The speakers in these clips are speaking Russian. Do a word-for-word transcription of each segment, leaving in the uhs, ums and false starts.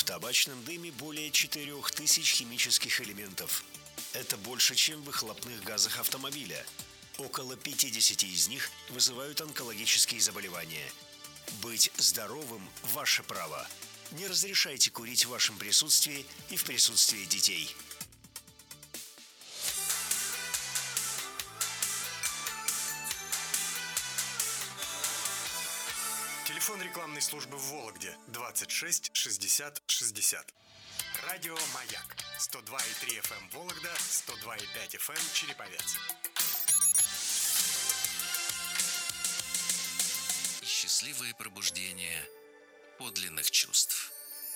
табачном дыме более четырех тысяч химических элементов. Это больше, чем в выхлопных газах автомобиля. Около пятьдесят из них вызывают онкологические заболевания. Быть здоровым – ваше право. Не разрешайте курить в вашем присутствии и в присутствии детей. Телефон рекламной службы в Вологде двадцать шесть шестьдесят шестьдесят. Радио «Маяк» сто два и три эф эм Вологда, сто два и пять эф эм Череповец. И счастливое пробуждение подлинных чувств.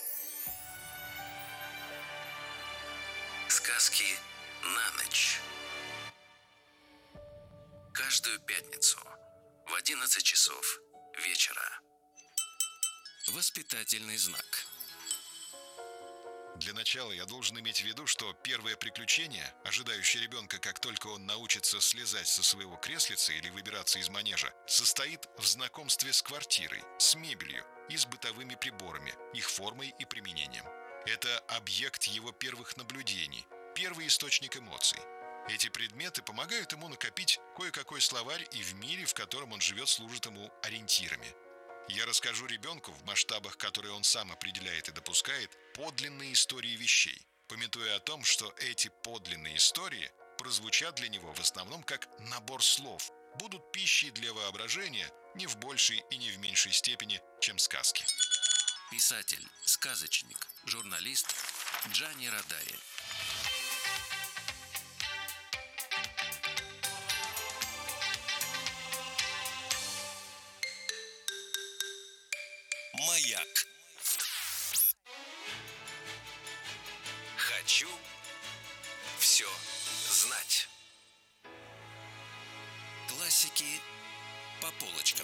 Сказки на ночь. Каждую пятницу в одиннадцать часов вечера. Воспитательный знак. Для начала я должен иметь в виду, что первое приключение, ожидающее ребенка, как только он научится слезать со своего креслица или выбираться из манежа, состоит в знакомстве с квартирой, с мебелью и с бытовыми приборами, их формой и применением. Это объект его первых наблюдений, первый источник эмоций. Эти предметы помогают ему накопить кое-какой словарь, и в мире, в котором он живет, служат ему ориентирами. Я расскажу ребенку в масштабах, которые он сам определяет и допускает, подлинные истории вещей, памятуя о том, что эти подлинные истории прозвучат для него в основном как набор слов, будут пищей для воображения не в большей и не в меньшей степени, чем сказки. Писатель, сказочник, журналист Джани Родари. Маяк. Хочу все знать. Классики по полочкам.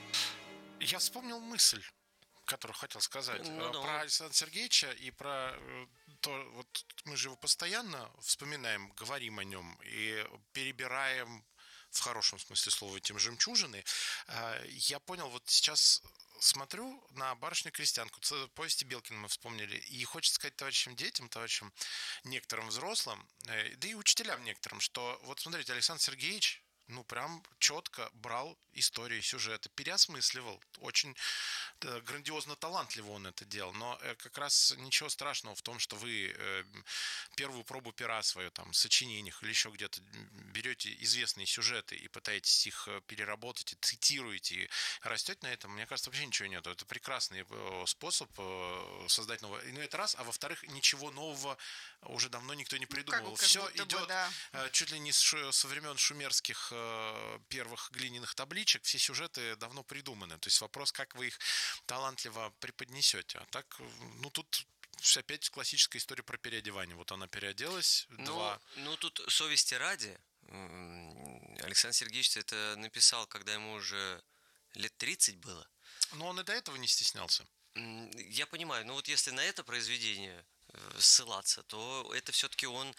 Я вспомнил мысль, которую хотел сказать, Ну, да. про Александра Сергеевича и про э, то, вот мы же его постоянно вспоминаем, говорим о нем и перебираем в хорошем смысле слова этим жемчужины. Э, Я понял, вот сейчас смотрю на «Барышню-крестьянку», ц- повести Белкина мы вспомнили, и хочется сказать товарищам детям, товарищам некоторым взрослым, э, да и учителям некоторым, что вот смотрите, Александр Сергеевич, ну, прям четко брал истории, сюжеты, переосмысливал. Очень э, грандиозно талантливо он это делал. Но э, как раз ничего страшного в том, что вы э, первую пробу пера свою там, в сочинениях или еще где-то берете известные сюжеты и пытаетесь их э, переработать, и цитируете, и растете на этом. Мне кажется, вообще ничего нет. Это прекрасный э, способ э, создать новое. И ну, это раз. А во-вторых, ничего нового уже давно никто не придумывал. Ну, как, как Все будто бы, идет да. э, чуть ли не с, шу- со времен шумерских э, первых глиняных табличек, все сюжеты давно придуманы. То есть вопрос, как вы их талантливо преподнесете. А так, э, ну тут опять классическая история про переодевание. Вот она переоделась. Ну, Два. ну, тут совести ради. м, Александр Сергеевич это написал, когда ему уже лет тридцать было. Но он и до этого не стеснялся. М, Я понимаю, но вот если на это произведение э, ссылаться, то это все-таки он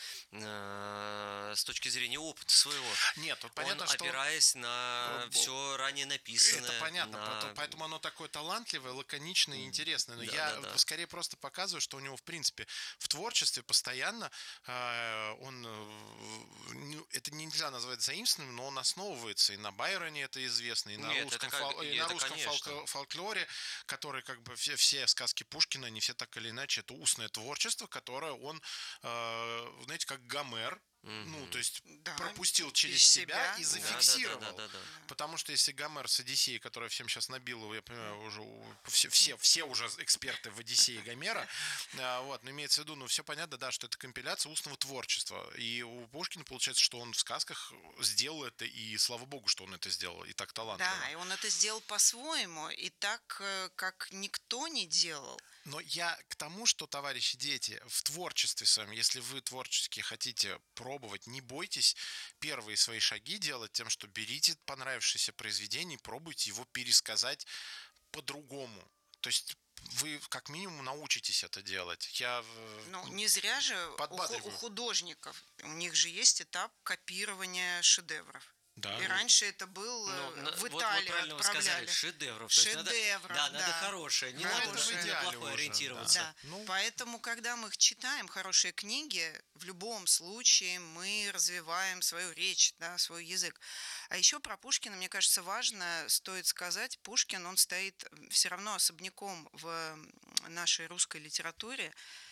э, с точки зрения опыта своего. Нет, вот Он, понятно, что... опираясь на Э, все ранее написанное. Это понятно, на- поэтому- поэтому оно такое талантливое, лаконичное и интересное. Но Да, я да, да. скорее просто показываю, что у него, в принципе, в творчестве постоянно э, он, э, не- это нельзя назвать заимствованием, но он основывается и на Байроне, это известно, и на Нет, русском, это как- фол- и это на русском конечно. фолк- фольклоре, который как бы все, все сказки Пушкина, они все так или иначе, это устное творчество, которое он, э, знаете, как Гомер, ну, то есть Да, пропустил через из себя себя. и Да, да, да, зафиксировал. да, да, да. Потому что если Гомер с Одиссеей, которая всем сейчас набила, я понимаю, уже у- все, все, все уже эксперты в Одиссее Гомера, а, вот, но имеется в виду, ну, все понятно, да, что это компиляция устного творчества. И у Пушкина получается, что он в сказках сделал это, и слава богу, что он это сделал, и так талантливо. Да, и он это сделал по-своему, и так, э, как никто не делал. Но я к тому, что, товарищи дети, в творчестве своем, если вы творчески хотите пробовать, не бойтесь первые свои шаги делать тем, что берите понравившееся произведение и пробуйте его пересказать по-другому. То есть вы как минимум научитесь это делать. Я э, Ну, не зря же у, ху- подбадриваю. у художников, у них же есть этап копирования шедевров. Да. И раньше это был э, Ну, на- в вот, вот Италии правильно вы сказали, отправляли. шедевров. То есть надо- Шедевров, да, надо да. хорошее, не Ну, надо это уж в на идеале плохое уже, ориентироваться. Да. Ну. Поэтому, когда мы читаем хорошие книги, в любом случае мы развиваем свою речь, да, свой язык. А еще про Пушкина, мне кажется, важно, стоит сказать, Пушкин, он стоит все равно особняком в нашей русской литературе.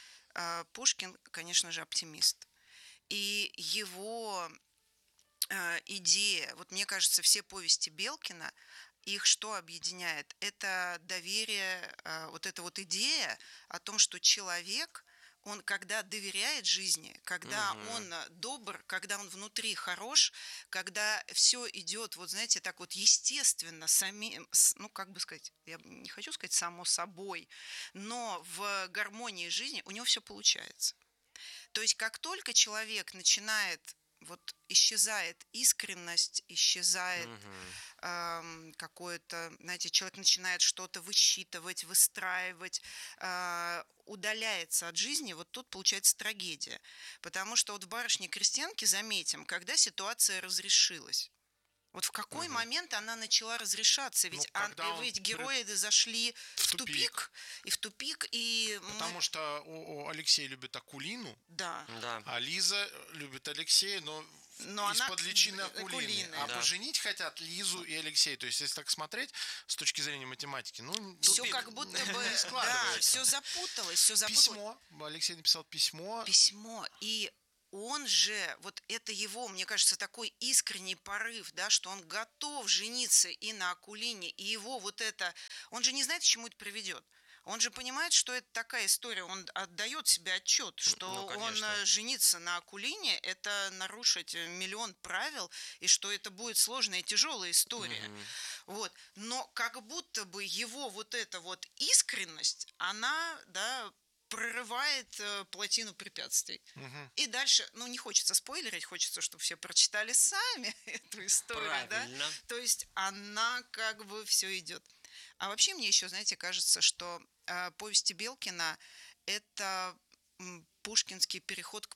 А Пушкин, конечно же, оптимист. И его э, идея, вот мне кажется, все повести Белкина, их что объединяет? Это доверие, э, вот эта вот идея о том, что человек, он когда доверяет жизни, когда Мгм. он э, добр, когда он внутри хорош, когда все идет, вот знаете, так вот естественно, самим, с- ну как бы сказать, я не хочу сказать само собой, но в гармонии жизни у него все получается. То есть как только человек начинает, вот исчезает искренность, исчезает Мгм. ам, какое-то, знаете, человек начинает что-то высчитывать, выстраивать, а, удаляется от жизни, вот тут получается трагедия. Потому что вот в «Барышне-крестьянке», заметим, когда ситуация разрешилась, вот в какой Мгм. момент она начала разрешаться? Ведь, Ну, ан- когда он ведь при- герои зашли в в тупик. тупик, и в тупик, и мы- Потому что у, у Алексей любит Акулину, да. Да. а Лиза любит Алексея, но, Но она из-под личины э, Акулины. Акулины, А да. поженить хотят Лизу и Алексея. То есть, если так смотреть с точки зрения математики, ну, Все Тупик. как будто бы, не да, складывается. все запуталось, все запуталось. Письмо. Алексей написал письмо. Письмо, и он же, вот это его, мне кажется, такой искренний порыв, да, что он готов жениться и на Акулине, и его вот это, он же не знает, к чему это приведет. Он же понимает, что это такая история, он отдает себе отчет, что ну, он конечно. э, жениться на Акулине, это нарушить э, миллион правил, и что это будет сложная и тяжелая история. Мгм. Вот. Но как будто бы его вот эта вот искренность, она, да, прорывает э, плотину препятствий. Мгм. И дальше, ну, не хочется спойлерить, хочется, чтобы все прочитали сами эту историю, да? Правильно. То есть она как бы все идет. А вообще мне еще, знаете, кажется, что э, повести Белкина – это м, пушкинский переход к